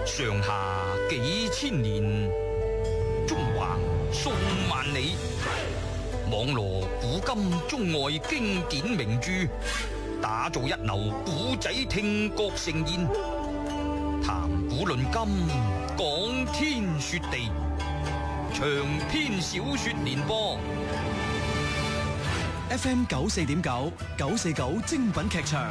上下幾千年，中橫數萬里，網羅古今中外經典名著，打造一流古仔聽覺盛宴，談古論今，講天說地，長篇小說連播。 FM 94.9 949精品劇場。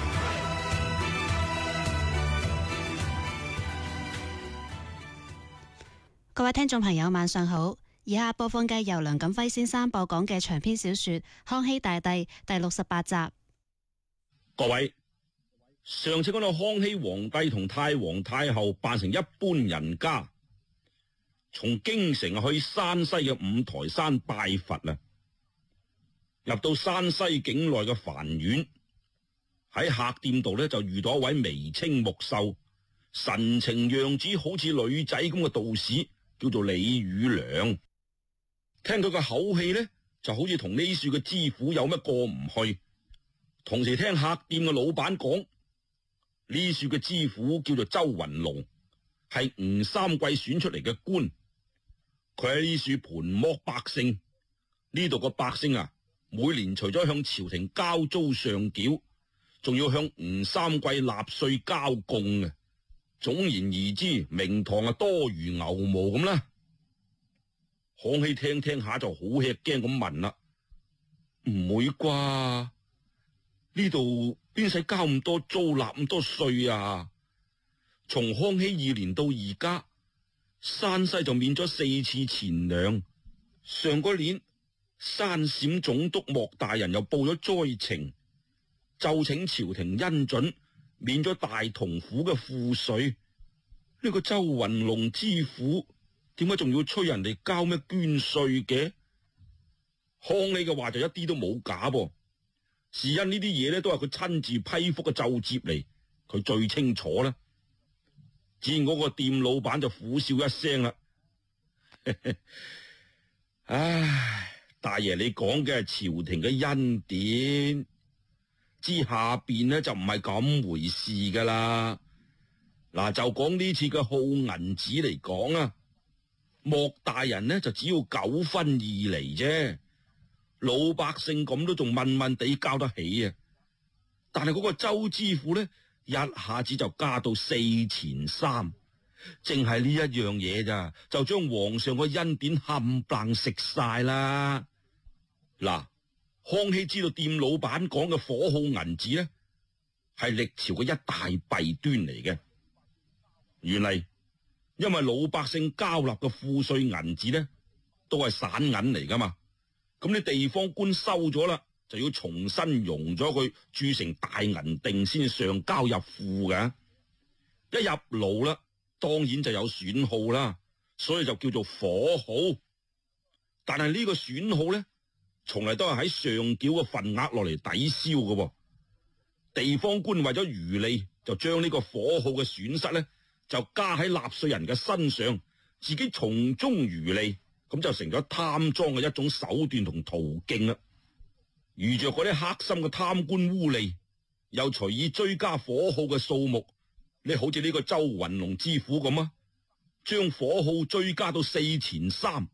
各位聽眾朋友晚上好，以下播放嘅由梁錦輝先生播講嘅長篇小說《康熙大帝》第68集。 各位，上次講到康熙皇帝同太皇太后扮成一般人家，從京城去山西嘅五台山拜佛啦。入到山西境內嘅梵院，喺客店度呢，就遇到一位眉清目秀、神情樣子好似女仔咁嘅道士，叫做李宇良。聽佢個口氣呢，就好似同呢處嘅知府有乜過唔去。同時聽客店嘅老闆講，呢處嘅知府叫做周雲龍，係吳三桂選出嚟嘅官。佢喺呢處盤剝百姓，呢度個百姓啊，每年除咗向朝廷交租上繳，仲要向吳三桂納稅交貢嘅。總言而之，名堂啊多如牛毛咁啦。康熙聽聽下就好吃驚咁問啦：唔會啩？呢度邊使交咁多租納咁多稅啊？從康熙2年到而家，山西就免咗4次錢糧。上個年，山陝總督莫大人又報咗災情，奏請朝廷恩准免咗大同府嘅賦稅。呢個周雲龍知府點解仲要催人哋交咩捐稅嘅？康熙嘅話就一啲都冇假噃，是因呢啲嘢呢都係佢親自批覆嘅奏摺嚟，佢最清楚啦。只見嗰個店老闆就苦笑一聲啦，唉，大爺你講嘅係朝廷嘅恩典，之下邊呢就唔係咁回事噶啦。嗱，就講呢次嘅耗銀子嚟講啊，莫大人呢就只要9分2厘啫，老百姓咁都仲問問地交得起啊。但係嗰個周知府呢，一下子就加到4錢3，淨係呢一樣嘢咋，就將皇上個恩典冚唪唥食晒啦。嗱，康熙知道店老闆講嘅火耗銀子呢，係歷朝嘅一大弊端嚟嘅。原嚟因為老百姓交納嘅賦稅銀子呢，都係散銀嚟噶嘛，咁啲地方官收咗啦，就要重新熔咗佢，鑄成大銀錠先上交入庫嘅。一入爐啦，當然就有損耗啦，所以就叫做火耗。但係呢個損耗呢，從嚟都係喺上繳嘅份額落嚟抵消嘅。地方官為咗餘利，就將呢個火耗嘅損失呢，就加喺納稅人嘅身上，自己從中漁利，咁就成咗貪贓嘅一種手段同途徑啦。遇着嗰啲黑心嘅貪官污吏，又隨意追加火耗嘅數目，你好似呢個周雲龍知府咁啊，將火耗追加到4錢3，